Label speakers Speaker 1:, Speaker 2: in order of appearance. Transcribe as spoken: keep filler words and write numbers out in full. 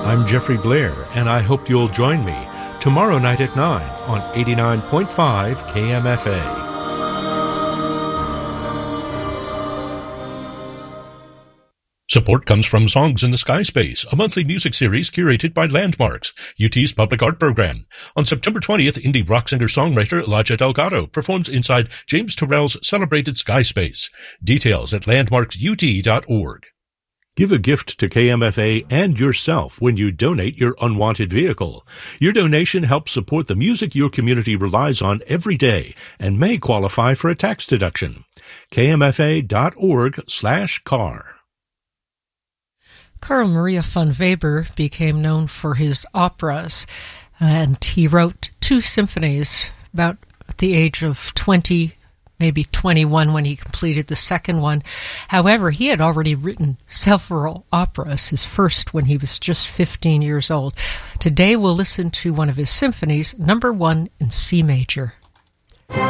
Speaker 1: I'm Jeffrey Blair, and I hope you'll join me tomorrow night at nine on eighty-nine point five K M F A. Support comes from Songs in the Sky Space, a monthly music series curated by Landmarks, U T's public art program. On September twentieth, indie rock singer-songwriter Elijah Delgado performs inside James Turrell's celebrated Sky Space. Details at landmarks u t dot org. Give a gift to K M F A and yourself when you donate your unwanted vehicle. Your donation helps support the music your community relies on every day and may qualify for a tax deduction. K M F A dot org slash car.
Speaker 2: Carl Maria von Weber became known for his operas, and he wrote two symphonies about at the age of twenty, maybe twenty-one when he completed the second one. However, he had already written several operas, his first when he was just fifteen years old. Today we'll listen to one of his symphonies, number one in C major.